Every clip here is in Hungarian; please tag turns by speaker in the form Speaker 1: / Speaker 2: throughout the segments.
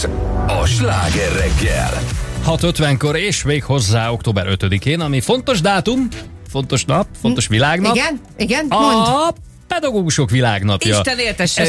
Speaker 1: Ez a Sláger reggel.
Speaker 2: 6:50-kor és még hozzá október 5-én, ami fontos dátum, fontos nap, fontos világnap.
Speaker 3: Igen, mondd.
Speaker 2: A pedagógusok világnapja.
Speaker 3: Isten éltesse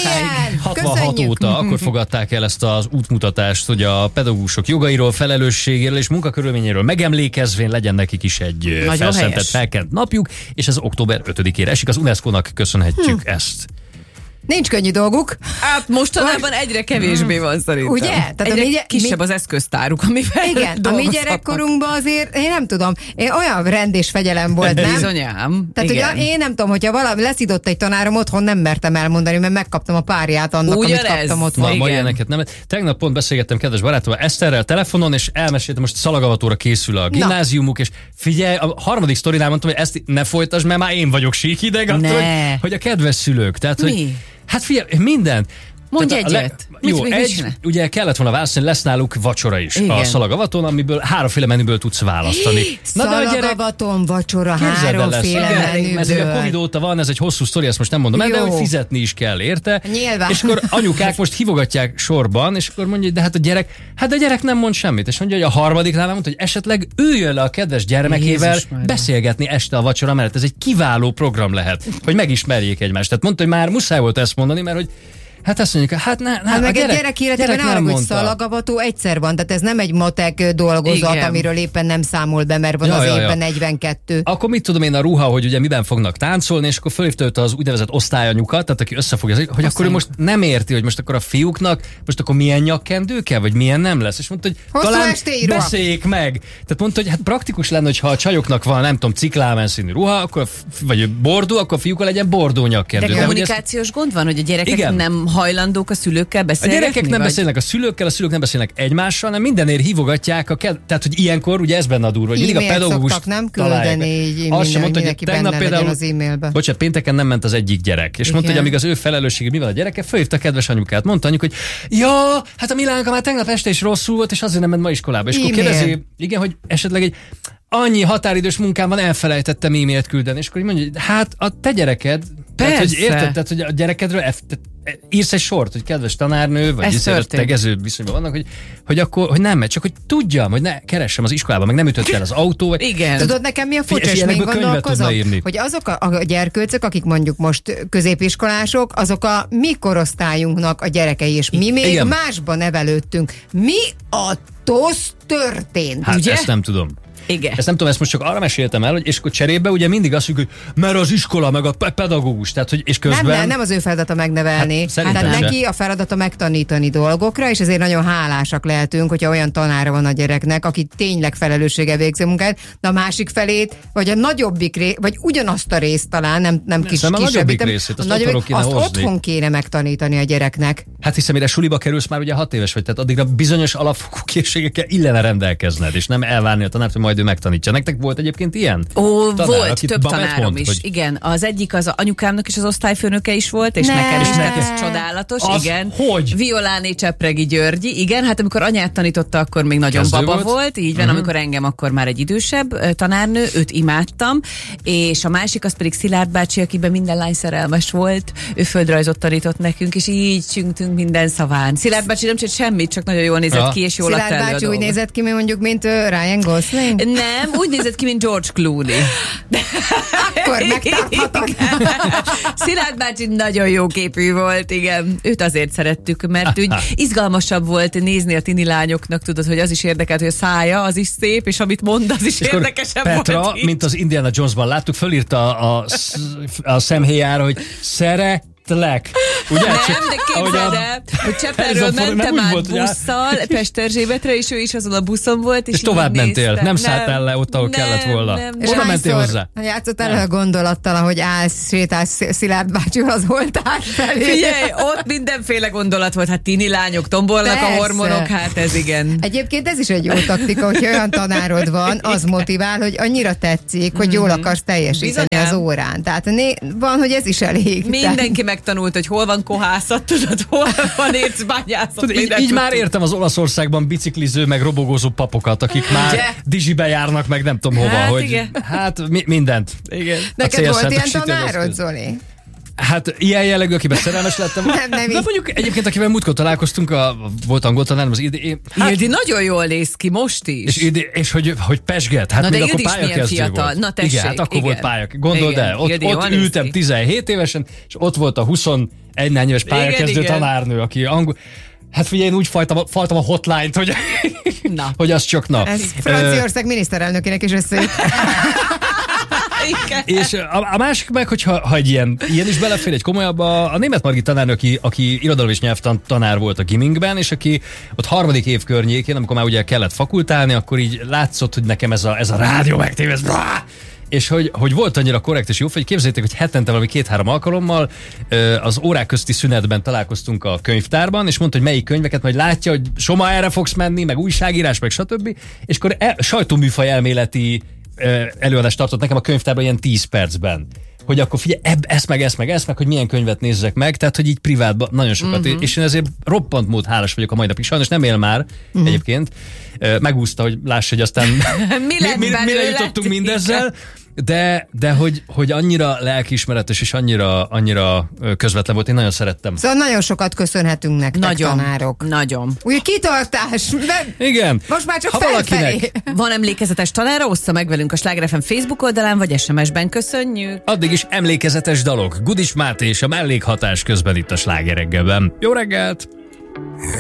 Speaker 2: 1966 óta akkor fogadták el ezt az útmutatást, hogy a pedagógusok jogairól, felelősségéről és munkakörülményéről megemlékezvén legyen nekik is egy felszentett, felkent napjuk, és ez október 5-ére esik. Az UNESCO-nak köszönhetjük ezt.
Speaker 3: Nincs könnyű dolguk.
Speaker 4: Hát mostanában egyre kevésbé van szerintem.
Speaker 3: Ugye? Tehát
Speaker 4: egyre kisebb az eszköztáruk, amivel
Speaker 3: igen, a mi gyerekkorunkban azért, én nem tudom, olyan rend és fegyelem volt, nem?
Speaker 4: Bizonyám.
Speaker 3: Tehát ugye én nem tudom, hogyha valami leszidott egy tanárom otthon, nem mertem elmondani, mert megkaptam a párját annak, amit kaptam otthon.
Speaker 2: Ma ilyeneket nem. Tegnap pont beszélgettem kedves barátommal Eszterrel telefonon, és elmeséltem, most szalagavatóra készül a gimnáziumuk, és figyelj, a harmadik sztorinál mondtam, hogy ezt ne folytasd, mert már én vagyok síkideg, attól, hogy a kedves szülők. Tehát, hogy hát figyelj, minden.
Speaker 4: Mondj egyet.
Speaker 2: Jó, ugye kellett volna választani, lesz náluk vacsora is. Igen. A szalagavaton, amiből háromféle menüből tudsz választani.
Speaker 3: Szalagavaton, vacsora, háromféle menüből.
Speaker 2: Ez ugye a Covid óta van, ez egy hosszú sztori, ezt most nem mondom el, de hogy fizetni is kell érte.
Speaker 3: Nyilván.
Speaker 2: És akkor anyukák most hívogatják sorban, és akkor mondja, de hát a gyerek nem mond semmit. És mondja, hogy a harmadiknál mondta, hogy esetleg üljön le a kedves gyermekével beszélgetni este a vacsora mellett. Ez egy kiváló program lehet, hogy megismerjék egymást. Tehát mondta, hogy már muszáj volt ezt mondani, mert hogy hát azt mondjuk, hát
Speaker 3: meg egy gyerek életében arra, hogy szalagavató egyszer van, tehát ez nem egy matek dolgozat, amiről éppen nem számol be, mert van az évben 42.
Speaker 2: Akkor mit tudom én a ruha, hogy ugye miben fognak táncolni, és akkor fölhívta őt az úgynevezett osztályanyukat, tehát aki összefogja, hogy akkor ő most nem érti, hogy most akkor a fiúknak, most akkor milyen nyakkendő kell, vagy milyen nem lesz. És mondta, hogy talán beszéljék meg. Tehát mondta, hogy hát praktikus lenne, hogyha a csajoknak van, nem tudom, ciklámen színű ruha, akkor, vagy bordó, akkor a fiúkkal legyen bordó nyakkendő.
Speaker 4: De kommunikációs gond van, hogy a gyerekek nem hajlandók a szülőkkel beszélni?
Speaker 2: A gyerekek nem beszélnek a szülőkkel, a szülők nem beszélnek egymással, hanem mindenért hívogatják tehát, hogy ilyenkor ugye ez benne a durva, hogy mindig a pedagógus
Speaker 3: nem küldeni
Speaker 2: azt sem mondta, hogy tegnap például
Speaker 3: az e-mailbe.
Speaker 2: Bocsánat, pénteken nem ment az egyik gyerek, és mondta, hogy amíg az ő felelőssége mi van a gyereke, fölhívta a kedves anyukát, mondta anyuk, hogy ja, hát a Milánka már tegnap este is rosszul volt, és azért nem ment ma iskolába. És akkor kérdezi, igen, hogy esetleg egy annyi határidős munkában elfelejtettem e-mailt küldeni, és akkor mondja, hogy hát a te gyereked, tehát, hogy érted, tehát, hogy a gyerekedről írsz egy sort, hogy kedves tanárnő, vagy tegező viszonyban vannak, hogy akkor, hogy nem megy, csak hogy tudjam, hogy ne keressem az iskolában, meg nem ütött el az autó.
Speaker 3: Igen. Tudod nekem mi a furcsa, és még gondolkozom, hogy azok a gyerkőcök, akik mondjuk most középiskolások, azok a mi korosztályunknak a gyerekei, és mi még másban nevelődtünk. Mi a tosz történt,
Speaker 2: hát
Speaker 3: ugye?
Speaker 2: Ezt nem tudom.
Speaker 4: Igen.
Speaker 2: Ezt nem tudom, ezt most csak arra meséltem el, hogy és akkor cserébe ugye mindig azt mondjuk, hogy mert az iskola, meg a pedagógus, tehát hogy és közben...
Speaker 3: Nem az ő feladata megnevelni. Hát neki a feladata megtanítani dolgokra, és ezért nagyon hálásak lehetünk, hogyha olyan tanára van a gyereknek, aki tényleg felelőssége végzi munkát, de a másik felét, vagy a nagyobbik vagy ugyanazt a részt talán, nem
Speaker 2: kisebbítem. Azt
Speaker 3: otthon kéne megtanítani a gyereknek.
Speaker 2: Hát hiszen mire suliba kerülsz, már ugye 6 éves vagy, tehát addigra bizonyos alapfokú készségekkel illene rendelkezned, és nem elvárni a tanárt, hogy majd ő megtanítja. Nektek volt egyébként ilyen?
Speaker 4: Volt, több tanárom is. Hogy... Igen, az egyik az anyukámnak is az osztályfőnöke is volt, és nekem is, tehát ez csodálatos. Az igen.
Speaker 2: Hogy?
Speaker 4: Violáné Csepregi Györgyi, igen, hát amikor anyát tanította, akkor még nagyon baba volt, így van, amikor engem akkor már egy idősebb tanárnő, őt imádtam, és a másik az pedig Szilárd bácsi, akiben minden lány szerelmes volt, ő földrajzot tanított nekünk, és így csüngtünk minden szaván. Szilárd bácsi nem csinált semmit, csak nagyon jól nézett ki, és jól adta elő a
Speaker 3: Szilárd bácsi úgy nézett ki, mondjuk, mint Ryan Gosling?
Speaker 4: Nem, úgy nézett ki, mint George Clooney.
Speaker 3: Akkor megtarthatok.
Speaker 4: Szilárd bácsi nagyon jó képű volt, igen. Őt azért szerettük, mert úgy izgalmasabb volt nézni a tini lányoknak, tudod, hogy az is érdekelt, hogy a szája az is szép, és amit mond, az is érdekesebb
Speaker 2: Petra,
Speaker 4: volt.
Speaker 2: mint az Indiana Jonesban láttuk, fölírta a szemhéjára, hogy szeretlek. Ugye?
Speaker 4: Nem, de képzeld el, hogy Cseperről mentem át busszal Pesterzsébetre, és ő is azon a buszon volt, és
Speaker 2: tovább mentél, nem szálltál le ott, ahol kellett volna.
Speaker 3: És oda mentél hozzá. Játszottál el a gondolattal, hogy sétálsz Szilárd bácsival az oltár felé.
Speaker 4: Figyelj, ott mindenféle gondolat volt, hát tini lányok, tombolnak a hormonok, hát ez igen.
Speaker 3: Egyébként ez is egy jó taktika, hogy olyan tanárod van, az motivál, hogy annyira tetszik, hogy jól akarsz teljesíteni az órán. Tehát van, hogy ez is elég.
Speaker 4: Mindenki megtanult, hogy hol van kohászat, tudod, hol van ércbányászat.
Speaker 2: Így már értem az Olaszországban bicikliző, meg robogózó papokat, akik már Dizsibe járnak, meg nem tudom hova, hogy
Speaker 4: igen.
Speaker 2: Hát mindent.
Speaker 4: Igen.
Speaker 3: Neked volt ilyen tanárod, Zoli?
Speaker 2: Hát ilyen jellegű, akiben szerelmes lettem.
Speaker 3: Nem
Speaker 2: de mondjuk egyébként, akivel múltkor találkoztunk, volt angol tanárom, az Ildi.
Speaker 4: Ildi nagyon jól néz ki most is.
Speaker 2: És hogy pesget, hát még akkor pályakezdő volt.
Speaker 4: Na tessék,
Speaker 2: igen, hát akkor volt Gondold el, ott ültem 17 évesen, és ott volt a 21 éves pályakezdő tanárnő, aki angol. Hát figyelj, én úgy faltam a hotline-t, hogy az csak na.
Speaker 3: Ez Franciaország miniszterelnökének is összejött.
Speaker 2: És a másik meg, hogyha egy ilyen is belefér, egy komolyabb, a német Margit tanárnő, aki irodalom és nyelvtan tanár volt a gimingben, és aki ott 3. év környékén, amikor már ugye kellett fakultálni, akkor így látszott, hogy nekem ez a rádió megtévez, és hogy volt annyira korrekt és jó, hogy képzeljétek, hogy hetente valami 2-3 alkalommal az órák közti szünetben találkoztunk a könyvtárban, és mondta, hogy melyik könyveket, majd látja, hogy Soma erre fogsz menni, meg újságírás, meg stb. És akkor sajtóműfaj elméleti előadást tartott nekem a könyvtárban ilyen 10 percben. Hogy akkor figyelj, ezt meg, hogy milyen könyvet nézzek meg, tehát hogy így privátban nagyon sokat. És én ezért roppant mód hálás vagyok a mai napig. Sajnos nem él már egyébként. Megúszta, hogy láss, hogy aztán mire jutottunk mindezzel. De hogy annyira lelkiismeretes és annyira közvetlen volt, én nagyon szerettem.
Speaker 3: Szóval nagyon sokat köszönhetünk nektek, tanárok.
Speaker 4: Nagyon.
Speaker 3: Ugye kitartás.
Speaker 2: Igen.
Speaker 3: Most már csak felfelé.
Speaker 4: Van emlékezetes tanára, ossza meg velünk a Sláger FM Facebook oldalán, vagy SMS-ben. Köszönjük.
Speaker 2: Addig is emlékezetes dalok. Gudis Máté és a mellékhatás közben itt a Sláger reggelben. Jó reggelt!